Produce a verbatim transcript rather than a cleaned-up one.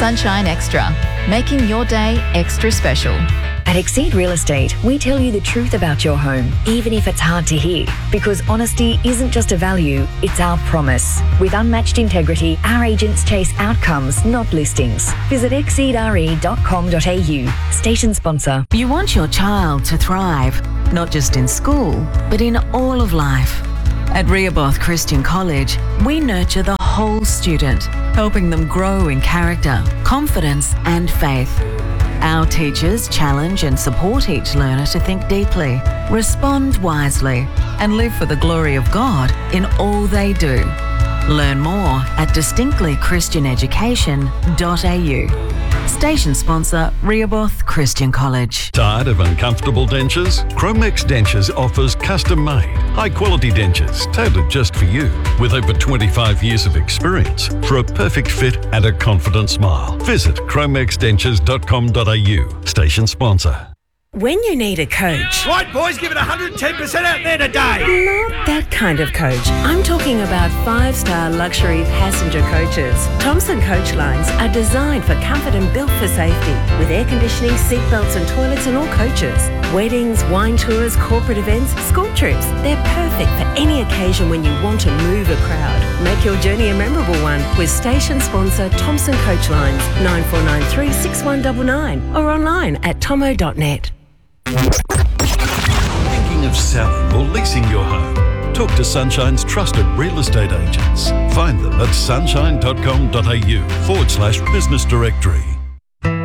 Sunshine Extra, making your day extra special. At Exceed Real Estate, we tell you the truth about your home, even if it's hard to hear. Because honesty isn't just a value, it's our promise. With unmatched integrity, our agents chase outcomes, not listings. Visit exceed r e dot com dot a u. Station sponsor. You want your child to thrive, not just in school, but in all of life. At Rehoboth Christian College, we nurture the whole student, helping them grow in character, confidence and faith. Our teachers challenge and support each learner to think deeply, respond wisely, and live for the glory of God in all they do. Learn more at distinctly christian education dot a u. Station sponsor, Rehoboth Christian College. Tired of uncomfortable dentures? Chromex Dentures offers custom-made, high-quality dentures tailored just for you. With over twenty-five years of experience for a perfect fit and a confident smile. Visit chromex dentures dot com dot a u. Station sponsor. When you need a coach... Right, boys, give it one hundred ten percent out there today. Not that kind of coach. I'm talking about five-star luxury passenger coaches. Thomson Coach Lines are designed for comfort and built for safety, with air conditioning, seatbelts and toilets in all coaches. Weddings, wine tours, corporate events, school trips. They're perfect for any occasion when you want to move a crowd. Make your journey a memorable one with station sponsor Thomson Coach Lines, nine four nine three, six one nine nine, or online at tomo dot net. Thinking of selling or leasing your home? Talk to Sunshine's trusted real estate agents. Find them at sunshine dot com dot a u forward slash business directory.